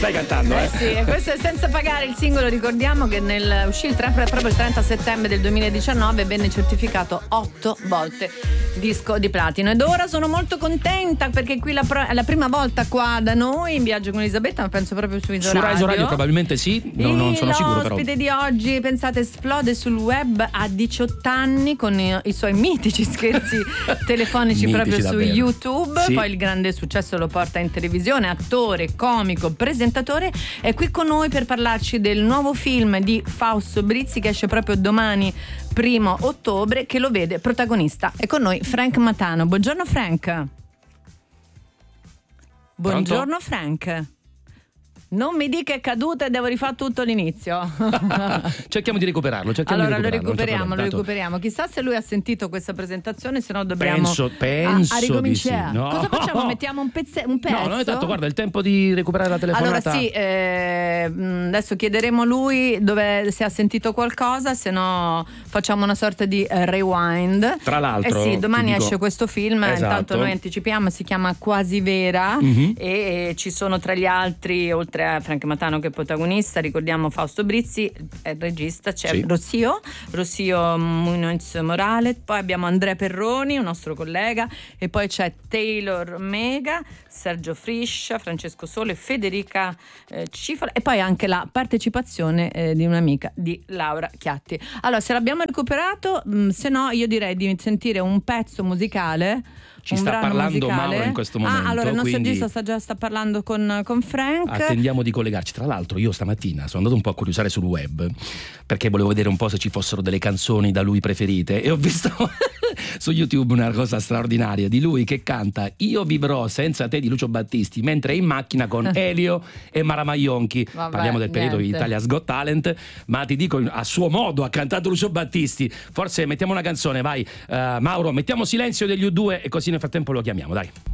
Stai cantando, Sì, e questo è Senza pagare. Il singolo, ricordiamo che uscì proprio il 30 settembre del 2019 e venne certificato 8 volte disco di platino. Ed ora sono molto contenta perché qui è la prima volta qua da noi in Viaggio con Elisabetta, ma penso proprio su Isoradio. Su Rai Radio probabilmente sì, non sono sicuro però. L'ospite di oggi, pensate, esplode sul web a 18 anni con i suoi mitici scherzi telefonici proprio su davvero. YouTube, sì. Poi il grande successo lo porta in televisione, attore, comico, presentatore, è qui con noi per parlarci del nuovo film di Fausto Brizzi che esce proprio domani 1° ottobre, che lo vede protagonista. È con noi Frank Matano. Buongiorno Frank. Buongiorno Frank. Non mi dica che è caduto e devo rifare tutto l'inizio. Cerchiamo di recuperarlo. Allora lo recuperiamo. Chissà se lui ha sentito questa presentazione, se no dobbiamo penso a ricominciare. Di sì. No. Cosa facciamo? Mettiamo un pezzo? No, tanto guarda, è il tempo di recuperare la telefonata. Allora sì, adesso chiederemo a lui se ha sentito qualcosa, se no facciamo una sorta di rewind. Tra l'altro sì, domani esce questo film, esatto. Intanto noi anticipiamo, si chiama Quasi Vera, e ci sono tra gli altri, oltre a Frank Matano che è protagonista, ricordiamo Fausto Brizzi, è il regista, c'è Rossio Munoz Morales, poi abbiamo Andrea Perroni, un nostro collega, e poi c'è Taylor Mega, Sergio Friscia, Francesco Sole, Federica Cifola, e poi anche la partecipazione di un'amica di Laura Chiatti. Allora, se l'abbiamo recuperato, se no io direi di sentire un pezzo musicale. Ci sta parlando musicale. Mauro in questo momento. Allora il nostro regista sta parlando con Frank. Attendiamo di collegarci. Tra l'altro io stamattina sono andato un po' a curiosare sul web perché volevo vedere un po' se ci fossero delle canzoni da lui preferite, e ho visto su YouTube una cosa straordinaria di lui che canta Io vivrò senza te di Lucio Battisti mentre è in macchina con Elio e Mara Maionchi. Parliamo del periodo di Italia's Got Talent, ma ti dico, a suo modo ha cantato Lucio Battisti. Forse mettiamo una canzone, vai Mauro, mettiamo Silenzio degli U2 e così nel frattempo lo chiamiamo, dai.